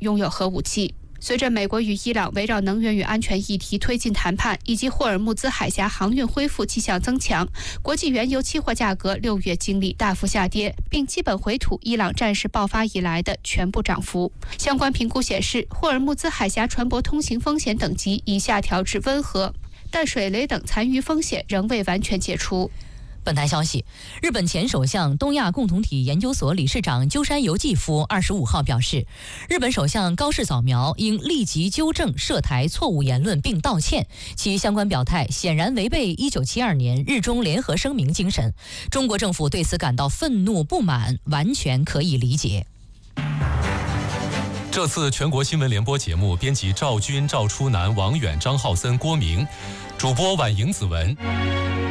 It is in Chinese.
拥有核武器。随着美国与伊朗围绕能源与安全议题推进谈判，以及霍尔木兹海峡航运恢复迹象增强，国际原油期货价格6月经历大幅下跌，并基本回吐伊朗战事爆发以来的全部涨幅。相关评估显示，霍尔木兹海峡船舶通行风险等级已下调至温和，但水雷等残余风险仍未完全解除。 本台消息，日本前首相、东亚共同体研究所理事长鸠山由纪夫25号表示，日本首相高市早苗应立即纠正涉台错误言论并道歉，其相关表态显然违背1972年日中联合声明精神。中国政府对此感到愤怒不满，完全可以理解。 这次全国新闻联播节目，编辑赵军、赵初南、王远、张浩森、郭明，主播婉莹、子文。